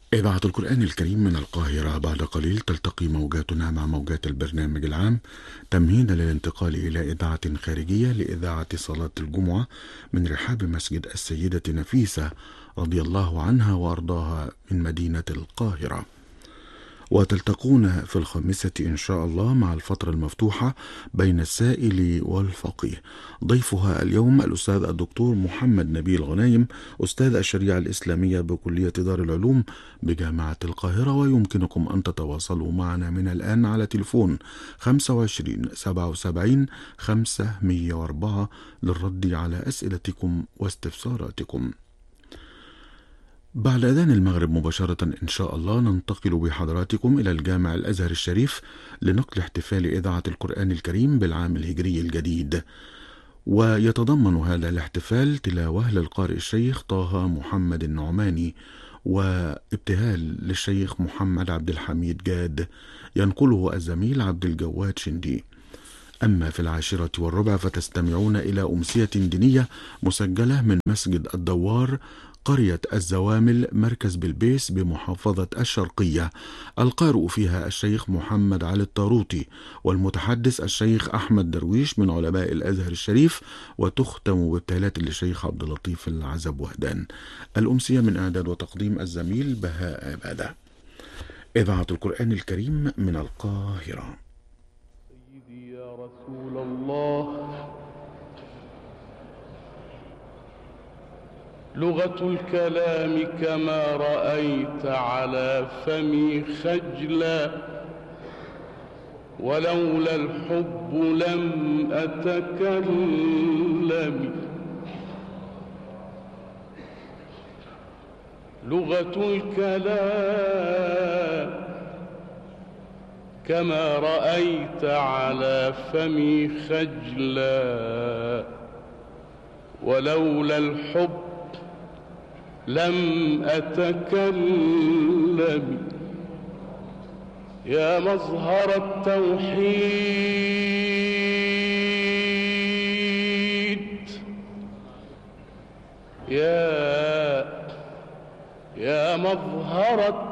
إذاعة القرآن الكريم من القاهرة. بعد قليل تلتقي موجاتنا مع موجات البرنامج العام تمهيدا للانتقال إلى إذاعة خارجية لإذاعة صلاة الجمعة من رحاب مسجد السيدة نفيسة رضي الله عنها وأرضاها من مدينة القاهرة. وتلتقون في الخامسة إن شاء الله مع الفترة المفتوحة بين السائل والفقيه. ضيفها اليوم الأستاذ الدكتور محمد نبيل غنايم، أستاذ الشريعة الإسلامية بكلية دار العلوم بجامعة القاهرة. ويمكنكم أن تتواصلوا معنا من الآن على تلفون 25 77 504 للرد على أسئلتكم واستفساراتكم. بعد أذان المغرب مباشرة إن شاء الله ننتقل بحضراتكم إلى الجامع الأزهر الشريف لنقل احتفال إذاعة القرآن الكريم بالعام الهجري الجديد. ويتضمن هذا الاحتفال تلاوة للقارئ الشيخ طه محمد النعماني وابتهال للشيخ محمد عبد الحميد جاد ينقله الزميل عبد الجواد شندي. أما في 10:15 فتستمعون إلى أمسية دينية مسجلة من مسجد الدوار قرية الزوامل مركز بلبيس بمحافظة الشرقية، القارئ فيها الشيخ محمد علي الطاروطي والمتحدث الشيخ أحمد درويش من علماء الأزهر الشريف، وتختم بابتهالات للشيخ عبد اللطيف العزب وهدان. الأمسية من إعداد وتقديم الزميل بهاء عبادة. إذاعة القرآن الكريم من القاهرة. سيدي يا رسول الله، لغة الكلام كما رأيت على فمي خجلا، ولولا الحب لم أتكلم. لغة الكلام كما رأيت على فمي خجلا، ولولا الحب لم أتكلم. يا مظهر التوحيد، يا مظهر